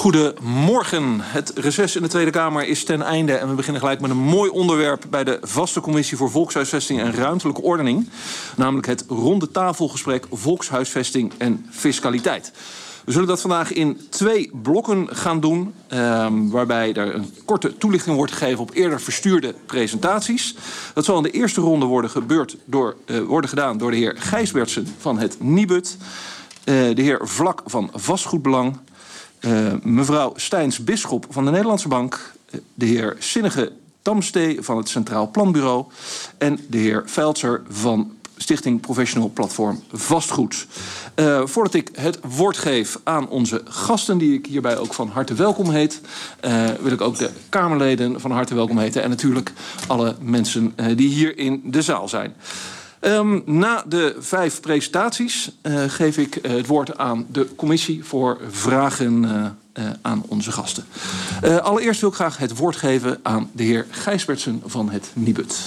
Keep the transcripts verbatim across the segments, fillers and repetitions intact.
Goedemorgen. Het reces in de Tweede Kamer is ten einde en we beginnen gelijk met een mooi onderwerp bij de vaste commissie voor Volkshuisvesting en Ruimtelijke Ordening. Namelijk het ronde tafelgesprek Volkshuisvesting en Fiscaliteit. We zullen dat vandaag in twee blokken gaan doen, eh, waarbij er een korte toelichting wordt gegeven op eerder verstuurde presentaties. Dat zal in de eerste ronde worden, gebeurd door, uh, worden gedaan door de heer Gijsbertsen van het Nibud, uh, de heer Vlak van Vastgoedbelang, uh, mevrouw Steins-Bisschop van de Nederlandse Bank, uh, de heer Sinnige Tamstee van het Centraal Planbureau en de heer Veldser van Stichting Professional Platform Vastgoed. Uh, voordat ik het woord geef aan onze gasten, die ik hierbij ook van harte welkom heet, uh, wil ik ook de Kamerleden van harte welkom heten en natuurlijk alle mensen uh, die hier in de zaal zijn. Um, na de vijf presentaties uh, geef ik uh, het woord aan de commissie voor vragen uh, uh, aan onze gasten. Uh, allereerst wil ik graag het woord geven aan de heer Gijsbertsen van het Nibud.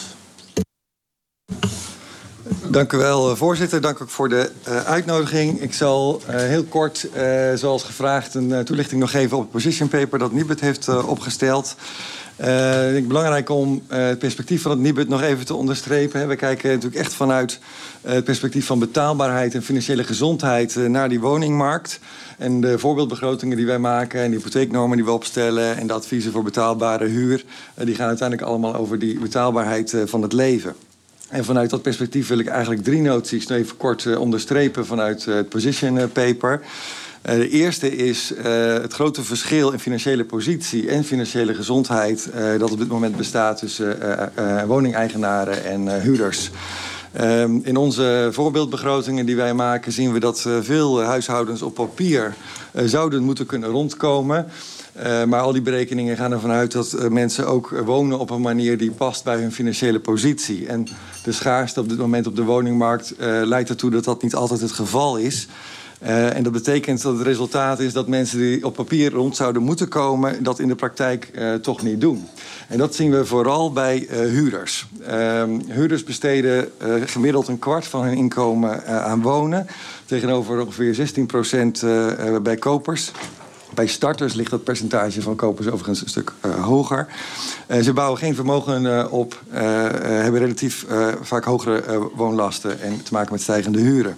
Dank u wel, voorzitter. Dank ook voor de uh, uitnodiging. Ik zal uh, heel kort, uh, zoals gevraagd, een uh, toelichting nog geven op het position paper dat Nibud heeft uh, opgesteld. Uh, ik denk het belangrijk om uh, het perspectief van het Nibud nog even te onderstrepen. We kijken natuurlijk echt vanuit uh, het perspectief van betaalbaarheid en financiële gezondheid uh, naar die woningmarkt. En de voorbeeldbegrotingen die wij maken en de hypotheeknormen die we opstellen en de adviezen voor betaalbare huur, uh, die gaan uiteindelijk allemaal over die betaalbaarheid uh, van het leven. En vanuit dat perspectief wil ik eigenlijk drie noties nog even kort uh, onderstrepen vanuit uh, het position uh, paper. Uh, de eerste is uh, het grote verschil in financiële positie en financiële gezondheid uh, dat op dit moment bestaat tussen uh, uh, woningeigenaren en uh, huurders. Uh, in onze voorbeeldbegrotingen die wij maken zien we dat uh, veel huishoudens op papier uh, zouden moeten kunnen rondkomen. Uh, maar al die berekeningen gaan ervan uit dat uh, mensen ook uh, wonen op een manier die past bij hun financiële positie. En de schaarste op dit moment op de woningmarkt uh, leidt ertoe dat dat niet altijd het geval is. Uh, en dat betekent dat het resultaat is dat mensen die op papier rond zouden moeten komen, dat in de praktijk uh, toch niet doen. En dat zien we vooral bij uh, huurders. Uh, huurders besteden uh, gemiddeld een kwart van hun inkomen uh, aan wonen, tegenover ongeveer zestien procent uh, uh, bij kopers. Bij starters ligt dat percentage van kopers overigens een stuk uh, hoger. Uh, ze bouwen geen vermogen uh, op, uh, uh, hebben relatief uh, vaak hogere uh, woonlasten en te maken met stijgende huren.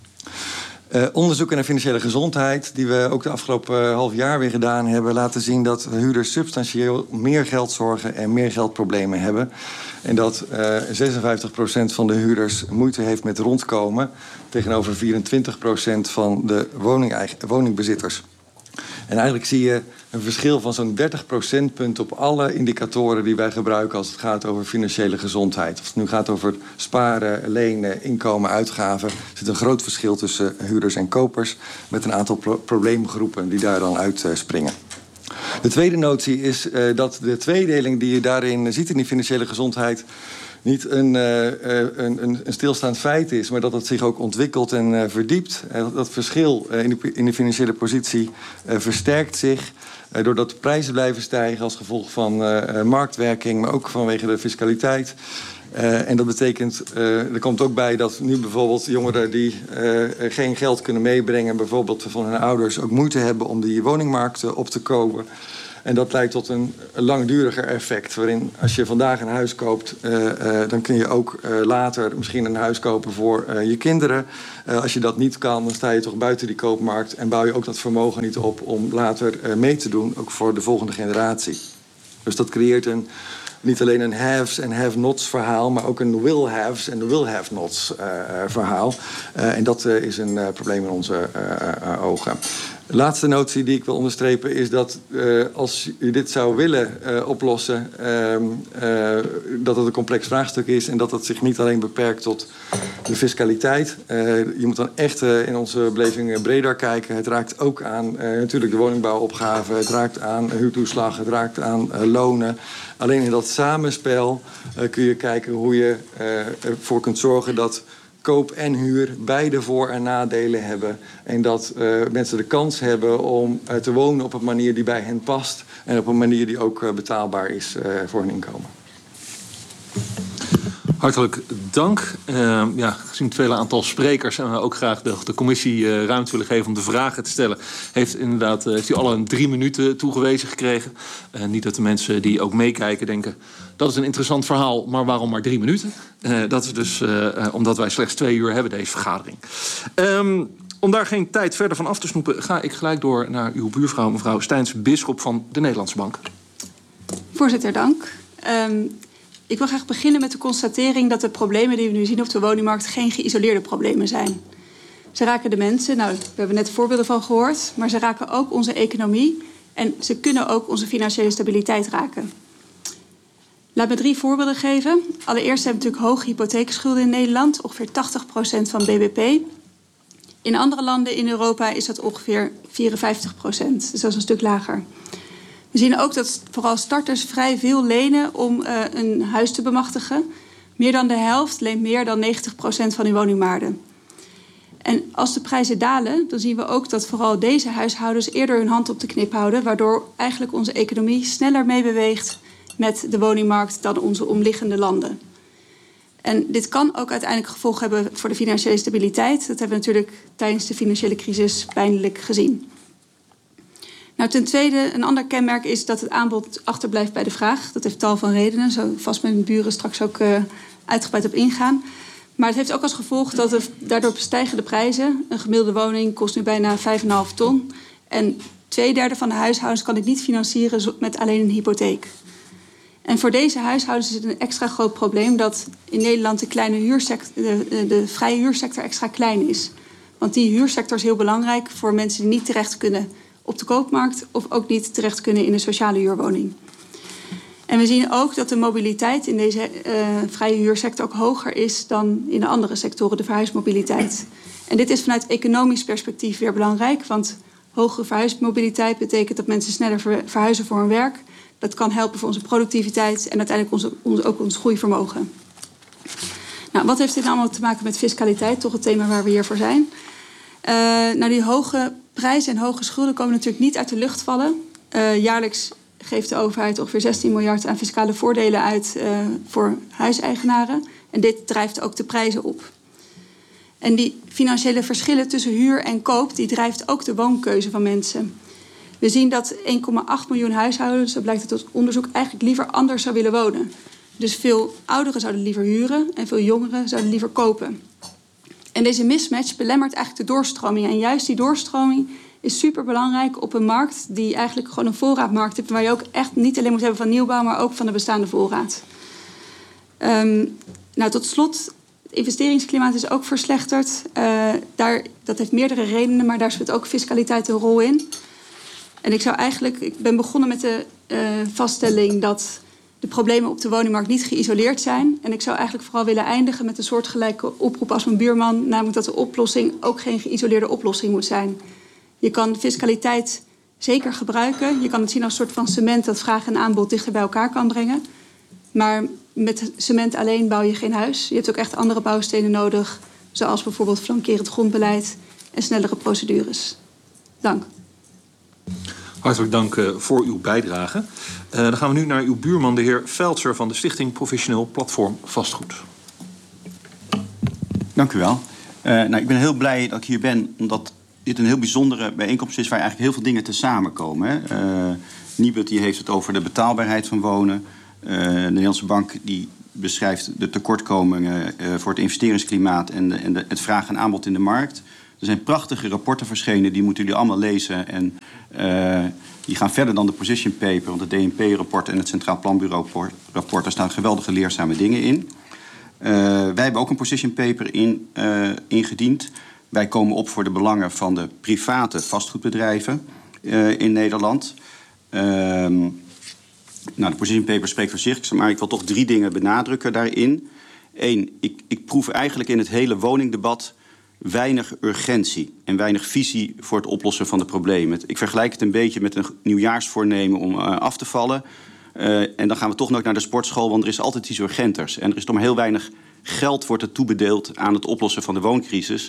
Uh, onderzoeken naar financiële gezondheid, die we ook de afgelopen uh, half jaar weer gedaan hebben, laten zien dat huurders substantieel meer geldzorgen en meer geldproblemen hebben. En dat uh, zesenvijftig procent van de huurders moeite heeft met rondkomen, tegenover vierentwintig procent van de woningbezitters. En eigenlijk zie je een verschil van zo'n dertig procentpunt op alle indicatoren die wij gebruiken als het gaat over financiële gezondheid. Of het nu gaat over sparen, lenen, inkomen, uitgaven. Er zit een groot verschil tussen huurders en kopers met een aantal pro- probleemgroepen die daar dan uitspringen. De tweede notie is uh, dat de tweedeling die je daarin ziet in die financiële gezondheid niet een, uh, een, een, een stilstaand feit is, maar dat het zich ook ontwikkelt en uh, verdiept. Uh, dat verschil uh, in, de, in de financiële positie uh, versterkt zich uh, doordat de prijzen blijven stijgen als gevolg van uh, uh, marktwerking, maar ook vanwege de fiscaliteit. Uh, en dat betekent, uh, er komt ook bij dat nu bijvoorbeeld jongeren die uh, geen geld kunnen meebrengen, bijvoorbeeld van hun ouders, ook moeite hebben om die woningmarkt uh, op te kopen. En dat leidt tot een langduriger effect, waarin als je vandaag een huis koopt, uh, uh, dan kun je ook uh, later misschien een huis kopen voor uh, je kinderen. Uh, als je dat niet kan, dan sta je toch buiten die koopmarkt en bouw je ook dat vermogen niet op om later uh, mee te doen, ook voor de volgende generatie. Dus dat creëert een, niet alleen een haves en have-nots verhaal, maar ook een will-haves en will-have-nots uh, verhaal. Uh, en dat uh, is een uh, probleem in onze uh, uh, ogen. De laatste notie die ik wil onderstrepen is dat uh, als je dit zou willen uh, oplossen, uh, uh, dat het een complex vraagstuk is en dat het zich niet alleen beperkt tot de fiscaliteit. Uh, je moet dan echt uh, in onze beleving breder kijken. Het raakt ook aan uh, natuurlijk de woningbouwopgave, het raakt aan huurtoeslag, het raakt aan uh, lonen. Alleen in dat samenspel uh, kun je kijken hoe je uh, ervoor kunt zorgen dat koop en huur beide voor- en nadelen hebben. En dat uh, mensen de kans hebben om uh, te wonen op een manier die bij hen past. En op een manier die ook uh, betaalbaar is uh, voor hun inkomen. Hartelijk dank. Uh, ja, gezien het vele aantal sprekers en we ook graag de, de commissie uh, ruimte willen geven om de vragen te stellen, heeft inderdaad uh, heeft u alle een drie minuten toegewezen gekregen. Uh, niet dat de mensen die ook meekijken denken, dat is een interessant verhaal, maar waarom maar drie minuten? Uh, dat is dus uh, uh, omdat wij slechts twee uur hebben deze vergadering. Um, Om daar geen tijd verder van af te snoepen, ga ik gelijk door naar uw buurvrouw, mevrouw Steins Bisschop van de Nederlandse Bank. Voorzitter, dank. Um, ik wil graag beginnen met de constatering dat de problemen die we nu zien op de woningmarkt geen geïsoleerde problemen zijn. Ze raken de mensen, nou, we hebben net voorbeelden van gehoord, maar ze raken ook onze economie en ze kunnen ook onze financiële stabiliteit raken. Laat me drie voorbeelden geven. Allereerst hebben we natuurlijk hoge hypotheekschulden in Nederland, ongeveer tachtig procent van B B P. In andere landen in Europa is dat ongeveer vierenvijftig procent, dus dat is een stuk lager. We zien ook dat vooral starters vrij veel lenen om uh, een huis te bemachtigen. Meer dan de helft leent meer dan negentig procent van hun woningwaarde. En als de prijzen dalen, dan zien we ook dat vooral deze huishoudens eerder hun hand op de knip houden, waardoor eigenlijk onze economie sneller meebeweegt met de woningmarkt dan onze omliggende landen. En dit kan ook uiteindelijk gevolgen hebben voor de financiële stabiliteit. Dat hebben we natuurlijk tijdens de financiële crisis pijnlijk gezien. Nou, ten tweede, een ander kenmerk is dat het aanbod achterblijft bij de vraag. Dat heeft tal van redenen, zo vast mijn buren straks ook uh, uitgebreid op ingaan. Maar het heeft ook als gevolg dat er daardoor stijgen de prijzen. Een gemiddelde woning kost nu bijna vijf komma vijf ton. En twee derde van de huishoudens kan dit niet financieren met alleen een hypotheek. En voor deze huishoudens is het een extra groot probleem dat in Nederland de, kleine huursector, de, de, de vrije huursector extra klein is. Want die huursector is heel belangrijk voor mensen die niet terecht kunnen op de koopmarkt of ook niet terecht kunnen in een sociale huurwoning. En we zien ook dat de mobiliteit in deze uh, vrije huursector ook hoger is dan in de andere sectoren, de verhuismobiliteit. En dit is vanuit economisch perspectief weer belangrijk, want hogere verhuismobiliteit betekent dat mensen sneller verhuizen voor hun werk. Dat kan helpen voor onze productiviteit en uiteindelijk onze, onze, ook ons groeivermogen. Nou, wat heeft dit allemaal te maken met fiscaliteit? Toch het thema waar we hier voor zijn. Uh, nou, die hoge prijzen en hoge schulden komen natuurlijk niet uit de lucht vallen. Uh, jaarlijks geeft de overheid ongeveer zestien miljard aan fiscale voordelen uit uh, voor huiseigenaren. En dit drijft ook de prijzen op. En die financiële verschillen tussen huur en koop, die drijft ook de woonkeuze van mensen. We zien dat één komma acht miljoen huishoudens, zo blijkt het uit onderzoek, eigenlijk liever anders zou willen wonen. Dus veel ouderen zouden liever huren en veel jongeren zouden liever kopen. En deze mismatch belemmert eigenlijk de doorstroming. En juist die doorstroming is superbelangrijk op een markt die eigenlijk gewoon een voorraadmarkt heeft, waar je ook echt niet alleen moet hebben van nieuwbouw, maar ook van de bestaande voorraad. Um, nou, tot slot, het investeringsklimaat is ook verslechterd. Uh, daar, dat heeft meerdere redenen, maar daar speelt ook fiscaliteit een rol in. En ik zou eigenlijk, ik ben begonnen met de uh, vaststelling dat de problemen op de woningmarkt niet geïsoleerd zijn. En ik zou eigenlijk vooral willen eindigen met een soortgelijke oproep als mijn buurman, namelijk dat de oplossing ook geen geïsoleerde oplossing moet zijn. Je kan fiscaliteit zeker gebruiken. Je kan het zien als een soort van cement dat vraag en aanbod dichter bij elkaar kan brengen. Maar met cement alleen bouw je geen huis. Je hebt ook echt andere bouwstenen nodig, zoals bijvoorbeeld flankerend grondbeleid en snellere procedures. Dank. Hartelijk dank uh, voor uw bijdrage. Uh, dan gaan we nu naar uw buurman, de heer Veltzer van de Stichting Professioneel Platform Vastgoed. Dank u wel. Uh, nou, ik ben heel blij dat ik hier ben, omdat dit een heel bijzondere bijeenkomst is waar eigenlijk heel veel dingen te samenkomen. Hè. Uh, Nibud die heeft het over de betaalbaarheid van wonen. Uh, de Nederlandse Bank die beschrijft de tekortkomingen uh, voor het investeringsklimaat en, de, en de, het vraag en aanbod in de markt. Er zijn prachtige rapporten verschenen, die moeten jullie allemaal lezen. En uh, die gaan verder dan de position paper, want het D N P-rapport en het Centraal Planbureau-rapport, daar staan geweldige leerzame dingen in. Uh, wij hebben ook een position paper in, uh, ingediend. Wij komen op voor de belangen van de private vastgoedbedrijven uh, in Nederland. Uh, nou, de position paper spreekt voor zich, maar ik wil toch drie dingen benadrukken daarin. Eén, ik, ik proef eigenlijk in het hele woningdebat weinig urgentie en weinig visie voor het oplossen van de problemen. Ik vergelijk het een beetje met een nieuwjaarsvoornemen om uh, af te vallen. Uh, en dan gaan we toch nog naar de sportschool, want er is altijd iets urgenters. En er is toch maar heel weinig geld wordt er toebedeeld aan het oplossen van de wooncrisis.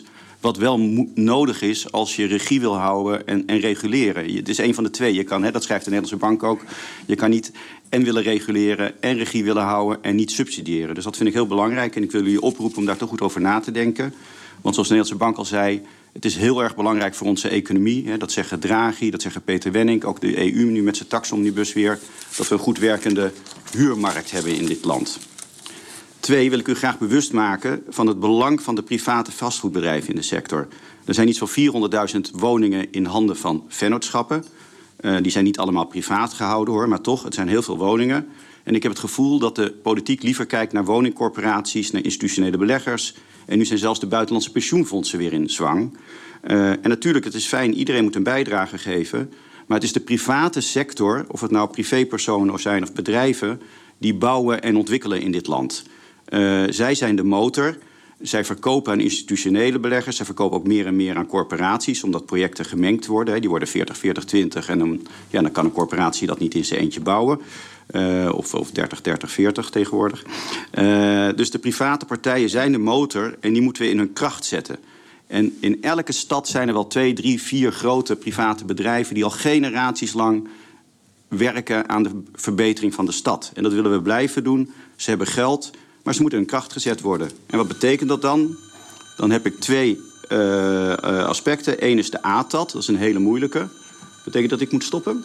Wat wel mo- nodig is als je regie wil houden en, en reguleren. Je, het is een van de twee. Je kan, hè, dat schrijft de Nederlandse Bank ook. Je kan niet en willen reguleren en regie willen houden en niet subsidiëren. Dus dat vind ik heel belangrijk. En ik wil jullie oproepen om daar toch goed over na te denken. Want zoals de Nederlandse Bank al zei, het is heel erg belangrijk voor onze economie. Hè, dat zeggen Draghi, dat zeggen Peter Wenning, ook de E U nu met zijn taxomnibus weer, dat we een goed werkende huurmarkt hebben in dit land. Twee, wil ik u graag bewust maken van het belang van de private vastgoedbedrijven in de sector. Er zijn iets van vierhonderdduizend woningen in handen van vennootschappen. Uh, die zijn niet allemaal privaat gehouden hoor, maar toch, het zijn heel veel woningen. En ik heb het gevoel dat de politiek liever kijkt naar woningcorporaties, naar institutionele beleggers. En nu zijn zelfs de buitenlandse pensioenfondsen weer in zwang. Uh, en natuurlijk, het is fijn, iedereen moet een bijdrage geven. Maar het is de private sector, of het nou privépersonen zijn of bedrijven, die bouwen en ontwikkelen in dit land. Uh, zij zijn de motor. Zij verkopen aan institutionele beleggers. Zij verkopen ook meer en meer aan corporaties, omdat projecten gemengd worden. Hè. Die worden veertig, veertig, twintig. En dan, ja, dan kan een corporatie dat niet in zijn eentje bouwen. Uh, of, of dertig, dertig, veertig tegenwoordig. Uh, dus de private partijen zijn de motor en die moeten we in hun kracht zetten. En in elke stad zijn er wel twee, drie, vier grote private bedrijven die al generaties lang werken aan de verbetering van de stad. En dat willen we blijven doen. Ze hebben geld, maar ze moeten in kracht gezet worden. En wat betekent dat dan? Dan heb ik twee uh, uh, aspecten. Eén is de A T A D, dat is een hele moeilijke. Betekent dat ik moet stoppen?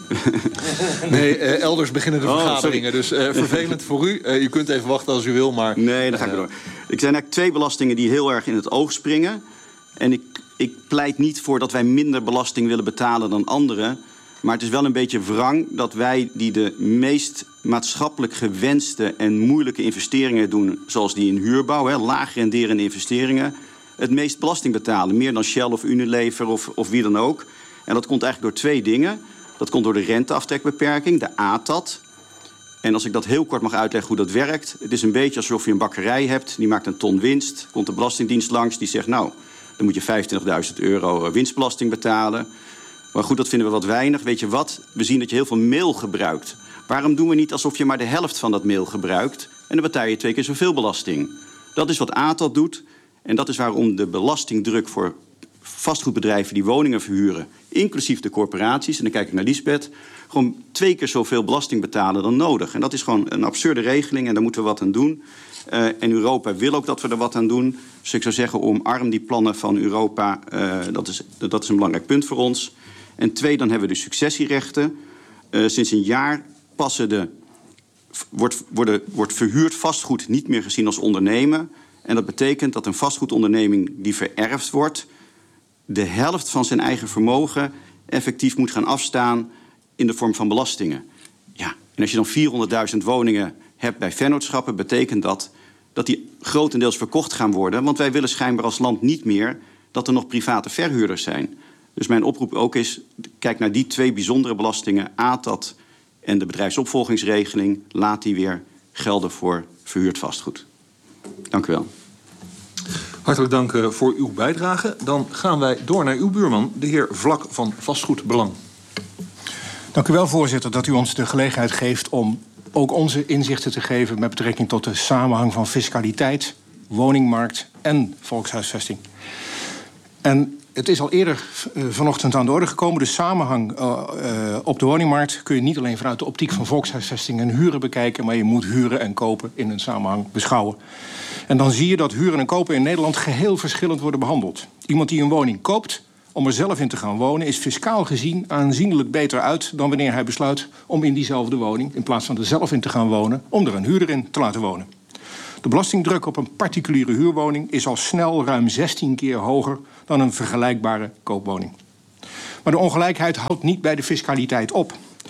Nee, uh, elders beginnen de Oh, vergaderingen. Dus uh, vervelend voor u. Uh, u kunt even wachten als u wil, maar... Nee, dan ga ik uh, door. Ik zijn eigenlijk twee belastingen die heel erg in het oog springen. En ik, ik pleit niet voor dat wij minder belasting willen betalen dan anderen. Maar het is wel een beetje wrang dat wij die de meest maatschappelijk gewenste en moeilijke investeringen doen, zoals die in huurbouw, hè, laag renderende investeringen, het meest belasting betalen. Meer dan Shell of Unilever of, of wie dan ook. En dat komt eigenlijk door twee dingen. Dat komt door de renteaftrekbeperking, de A T A D. En als ik dat heel kort mag uitleggen hoe dat werkt. Het is een beetje alsof je een bakkerij hebt, die maakt een ton winst. Komt de Belastingdienst langs, die zegt, nou, dan moet je vijfentwintigduizend euro winstbelasting betalen. Maar goed, dat vinden we wat weinig. Weet je wat? We zien dat je heel veel meel gebruikt. Waarom doen we niet alsof je maar de helft van dat meel gebruikt? En dan betaal je twee keer zoveel belasting. Dat is wat A T A D doet. En dat is waarom de belastingdruk voor vastgoedbedrijven die woningen verhuren, inclusief de corporaties, en dan kijk ik naar Liesbeth, gewoon twee keer zoveel belasting betalen dan nodig. En dat is gewoon een absurde regeling en daar moeten we wat aan doen. Uh, en Europa wil ook dat we er wat aan doen. Dus ik zou zeggen, omarm die plannen van Europa. Uh, dat is, dat is een belangrijk punt voor ons. En twee, dan hebben we de successierechten. Uh, sinds een jaar passen de, wordt, worden, wordt verhuurd vastgoed niet meer gezien als ondernemen. En dat betekent dat een vastgoedonderneming die vererfd wordt, de helft van zijn eigen vermogen effectief moet gaan afstaan in de vorm van belastingen. Ja, en als je dan vierhonderdduizend woningen hebt bij vennootschappen, betekent dat dat die grotendeels verkocht gaan worden. Want wij willen schijnbaar als land niet meer dat er nog private verhuurders zijn. Dus mijn oproep ook is, kijk naar die twee bijzondere belastingen, A T A D en de bedrijfsopvolgingsregeling. Laat die weer gelden voor verhuurd vastgoed. Dank u wel. Hartelijk dank voor uw bijdrage. Dan gaan wij door naar uw buurman, de heer Vlak van Vastgoedbelang. Dank u wel, voorzitter, dat u ons de gelegenheid geeft om ook onze inzichten te geven met betrekking tot de samenhang van fiscaliteit, woningmarkt en volkshuisvesting. En het is al eerder uh, vanochtend aan de orde gekomen. De samenhang uh, uh, op de woningmarkt kun je niet alleen vanuit de optiek van volkshuisvesting en huren bekijken, maar je moet huren en kopen in een samenhang beschouwen. En dan zie je dat huren en kopen in Nederland geheel verschillend worden behandeld. Iemand die een woning koopt om er zelf in te gaan wonen is fiscaal gezien aanzienlijk beter uit dan wanneer hij besluit om in diezelfde woning, in plaats van er zelf in te gaan wonen, om er een huurder in te laten wonen. De belastingdruk op een particuliere huurwoning is al snel ruim zestien keer hoger dan een vergelijkbare koopwoning. Maar de ongelijkheid houdt niet bij de fiscaliteit op.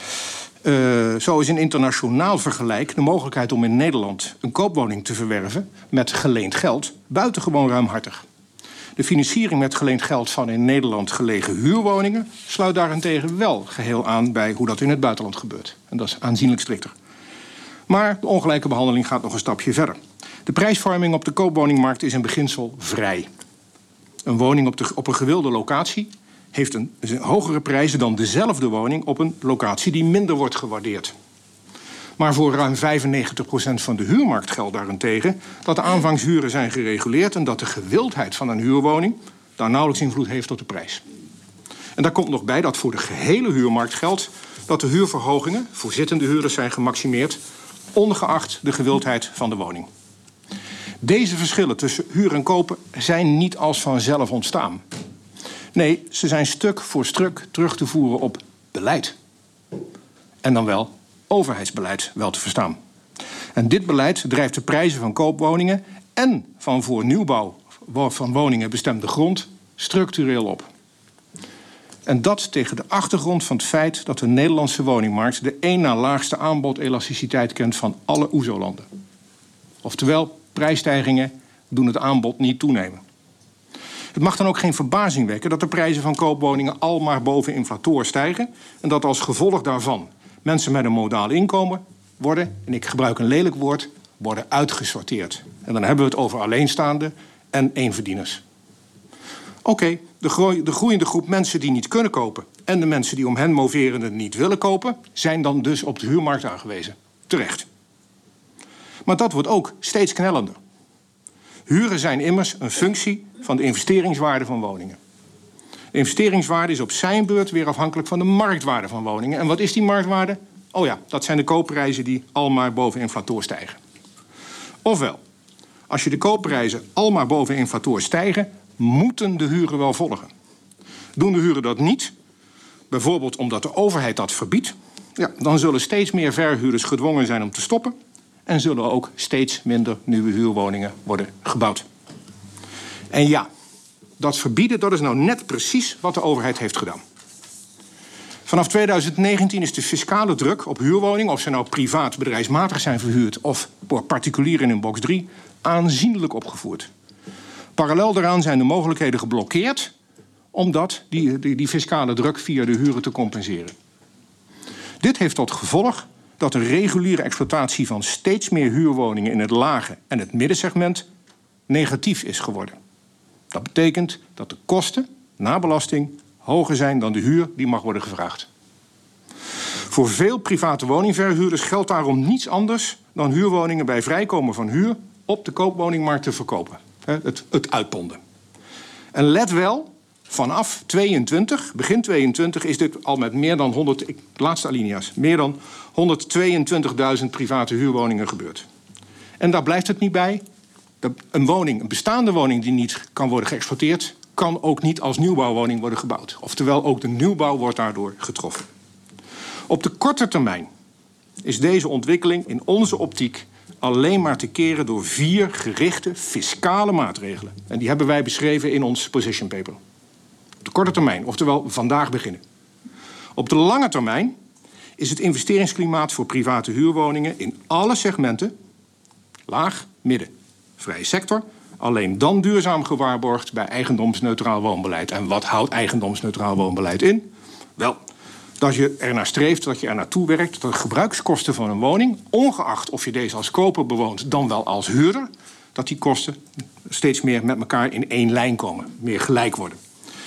Uh, zo is in internationaal vergelijk de mogelijkheid om in Nederland een koopwoning te verwerven met geleend geld buitengewoon ruimhartig. De financiering met geleend geld van in Nederland gelegen huurwoningen sluit daarentegen wel geheel aan bij hoe dat in het buitenland gebeurt. En dat is aanzienlijk strikter. Maar de ongelijke behandeling gaat nog een stapje verder. De prijsvorming op de koopwoningmarkt is in beginsel vrij. Een woning op, de, op een gewilde locatie heeft een, een hogere prijzen dan dezelfde woning op een locatie die minder wordt gewaardeerd. Maar voor ruim vijfennegentig procent van de huurmarkt geldt daarentegen dat de aanvangshuren zijn gereguleerd en dat de gewildheid van een huurwoning, daar nauwelijks invloed heeft op de prijs. En daar komt nog bij dat voor de gehele huurmarkt geldt dat de huurverhogingen voor zittende huurders zijn gemaximeerd, ongeacht de gewildheid van de woning. Deze verschillen tussen huur en kopen zijn niet als vanzelf ontstaan. Nee, ze zijn stuk voor stuk terug te voeren op beleid. En dan wel overheidsbeleid, wel te verstaan. En dit beleid drijft de prijzen van koopwoningen en van voor nieuwbouw van woningen bestemde grond structureel op. En dat tegen de achtergrond van het feit dat de Nederlandse woningmarkt de één na laagste aanbodelasticiteit kent van alle O E S O-landen. Oftewel, prijsstijgingen doen het aanbod niet toenemen. Het mag dan ook geen verbazing wekken dat de prijzen van koopwoningen al maar boven inflatoor stijgen en dat als gevolg daarvan mensen met een modaal inkomen worden, en ik gebruik een lelijk woord, worden uitgesorteerd. En dan hebben we het over alleenstaande en eenverdieners. Oké, okay, de, groei, de groeiende groep mensen die niet kunnen kopen en de mensen die om hen moverende niet willen kopen, zijn dan dus op de huurmarkt aangewezen. Terecht. Maar dat wordt ook steeds knellender. Huren zijn immers een functie van de investeringswaarde van woningen. De investeringswaarde is op zijn beurt weer afhankelijk van de marktwaarde van woningen. En wat is die marktwaarde? Oh ja, dat zijn de koopprijzen die almaar boven inflatoor stijgen. Ofwel, als je de koopprijzen almaar boven inflatoor stijgen, moeten de huren wel volgen. Doen de huren dat niet, bijvoorbeeld omdat de overheid dat verbiedt, ja, dan zullen steeds meer verhuurders gedwongen zijn om te stoppen en zullen ook steeds minder nieuwe huurwoningen worden gebouwd. En ja, dat verbieden, dat is nou net precies wat de overheid heeft gedaan. Vanaf tweeduizend negentien is de fiscale druk op huurwoningen, of ze nou privaat bedrijfsmatig zijn verhuurd of door particulieren in box drie, aanzienlijk opgevoerd. Parallel daaraan zijn de mogelijkheden geblokkeerd om dat, die, die, die fiscale druk via de huren te compenseren. Dit heeft tot gevolg dat de reguliere exploitatie van steeds meer huurwoningen in het lage en het middensegment negatief is geworden. Dat betekent dat de kosten na belasting hoger zijn dan de huur die mag worden gevraagd. Voor veel private woningverhuurders geldt daarom niets anders dan huurwoningen bij vrijkomen van huur op de koopwoningmarkt te verkopen. Het, het uitponden. En let wel, vanaf tweeëntwintig, begin tweeëntwintig is dit al met meer dan honderd, laatste alinea's, meer dan honderdtweeëntwintigduizend private huurwoningen gebeurd. En daar blijft het niet bij. Een woning, een bestaande woning die niet kan worden geëxploiteerd, kan ook niet als nieuwbouwwoning worden gebouwd. Oftewel, ook de nieuwbouw wordt daardoor getroffen. Op de korte termijn is deze ontwikkeling in onze optiek alleen maar te keren door vier gerichte fiscale maatregelen. En die hebben wij beschreven in ons position paper. Op de korte termijn, oftewel vandaag beginnen. Op de lange termijn is het investeringsklimaat voor private huurwoningen in alle segmenten, laag, midden, vrije sector, alleen dan duurzaam gewaarborgd bij eigendomsneutraal woonbeleid. En wat houdt eigendomsneutraal woonbeleid in? Wel, dat je ernaar streeft, dat je er naartoe werkt dat de gebruikskosten van een woning, ongeacht of je deze als koper bewoont dan wel als huurder, dat die kosten steeds meer met elkaar in één lijn komen, meer gelijk worden.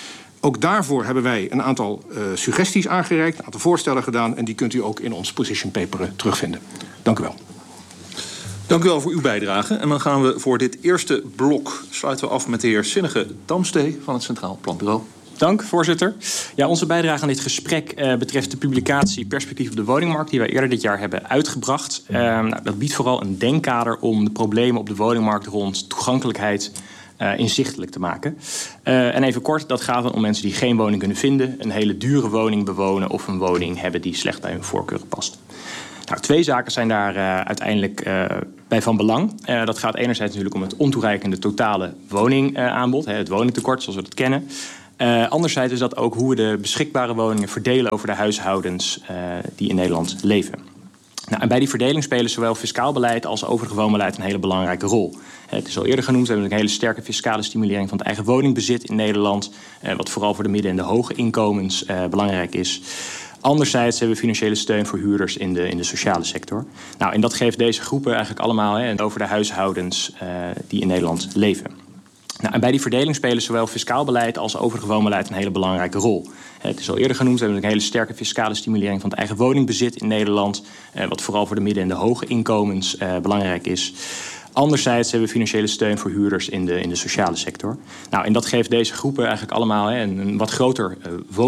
Ook daarvoor hebben wij een aantal uh, suggesties aangereikt, een aantal voorstellen gedaan en die kunt u ook in ons position paper terugvinden. Dank u wel. Dank u wel voor uw bijdrage. En dan gaan we voor dit eerste blok sluiten we af met de heer Sinnige Damstee van het Centraal Planbureau. Dank, voorzitter. Ja, onze bijdrage aan dit gesprek uh, betreft de publicatie Perspectief op de woningmarkt die wij eerder dit jaar hebben uitgebracht. Uh, nou, dat biedt vooral een denkkader om de problemen op de woningmarkt rond toegankelijkheid uh, inzichtelijk te maken. Uh, en even kort, dat gaat dan om mensen die geen woning kunnen vinden, een hele dure woning bewonen of een woning hebben die slecht bij hun voorkeuren past. Nou, twee zaken zijn daar uh, uiteindelijk uh, bij van belang. Uh, dat gaat enerzijds natuurlijk om het ontoereikende totale woningaanbod, uh, het woningtekort zoals we dat kennen. Uh, anderzijds is dat ook hoe we de beschikbare woningen verdelen over de huishoudens uh, die in Nederland leven. Nou, en bij die verdeling spelen zowel fiscaal beleid als overig woonbeleid een hele belangrijke rol. Uh, het is al eerder genoemd, we hebben een hele sterke fiscale stimulering van het eigen woningbezit in Nederland, uh, wat vooral voor de midden- en de hoge inkomens uh, belangrijk is. Anderzijds hebben we financiële steun voor huurders in de, in de sociale sector. Nou, en dat geeft deze groepen eigenlijk allemaal hè, over de huishoudens uh, die in Nederland leven. Nou, en bij die verdeling spelen zowel fiscaal beleid als overig woonbeleid een hele belangrijke rol. Het is al eerder genoemd, we hebben een hele sterke fiscale stimulering van het eigen woningbezit in Nederland, uh, wat vooral voor de midden- en de hoge inkomens uh, belangrijk is. Anderzijds hebben we financiële steun voor huurders in de, in de sociale sector. Nou, en dat geeft deze groepen eigenlijk allemaal hè, een, een wat groter uh, woon